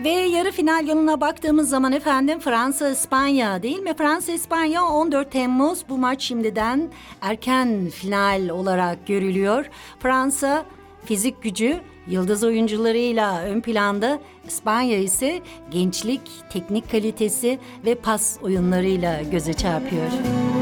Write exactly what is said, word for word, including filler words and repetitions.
Ve yarı final yoluna baktığımız zaman efendim Fransa-İspanya değil mi? Fransa-İspanya on dört Temmuz, bu maç şimdiden erken final olarak görülüyor. Fransa fizik gücü, yıldız oyuncularıyla ön planda, İspanya ise gençlik, teknik kalitesi ve pas oyunlarıyla göze çarpıyor.